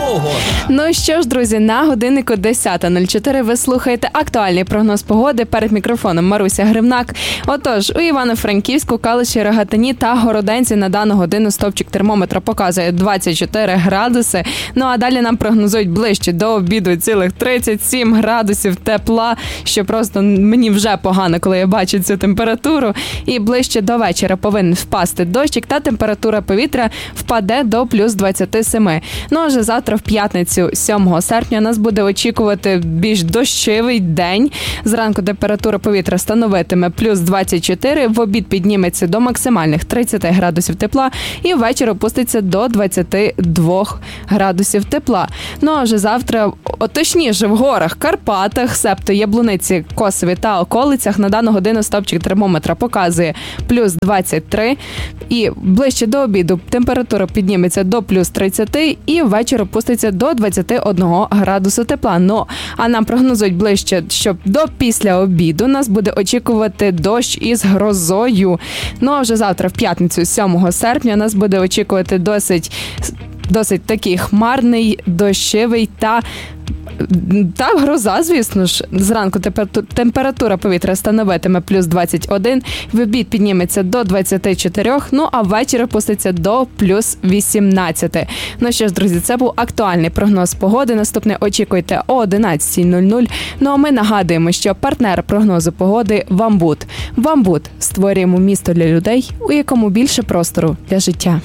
погода. Ну що ж, друзі, на годиннику 10:04 ви слухаєте актуальний прогноз погоди. Перед мікрофоном Маруся Гривнак. Отож, у Івано-Франківську, Калуші, Рогатині та Городенці на дану годину стовпчик термометра показує 24 градуси. Ну а далі нам прогнозують ближче до обіду цілих 37 градусів тепла, що просто мені вже погано, коли я бачу цю температуру. І ближче до вечора повинен впасти дощик, та температура повітря впаде до плюс 27. Ну а вже завтра в п'ятницю, 7 серпня, нас буде очікувати більш дощовий день. Зранку температура повітря становитиме плюс 24, в обід підніметься до максимальних 30 градусів тепла і ввечері опуститься до 22 градусів тепла. Ну а вже завтра, точніше в горах, Карпатах, себто Яблуниці, Косові та околицях на дану годину стовпчик термометра показує плюс 23 і ближче до обіду температура підніметься до плюс 30 і ввечері опуститься до 21 градусу тепла. Ну, а нам прогнозують ближче, що до після обіду нас буде очікувати дощ із грозою. Ну, а вже завтра в п'ятницю, 7 серпня, нас буде очікувати досить такий хмарний, дощовий та гроза, звісно ж. Зранку температура повітря становитиме плюс 21, в обід підніметься до 24, ну а ввечері опуститься до плюс 18. Ну що ж, друзі, це був актуальний прогноз погоди. Наступне очікуйте о 11:00. Ну а ми нагадуємо, що партнер прогнозу погоди – Вамбут. Вамбут – створюємо місто для людей, у якому більше простору для життя.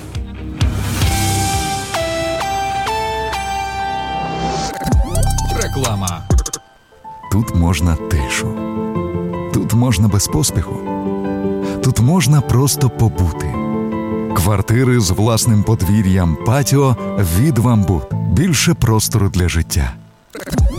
Реклама. Тут можна тишу. Тут можна без поспіху. Тут можна просто побути. Квартири з власним подвір'ям, патіо від Вамбут. Більше простору для життя.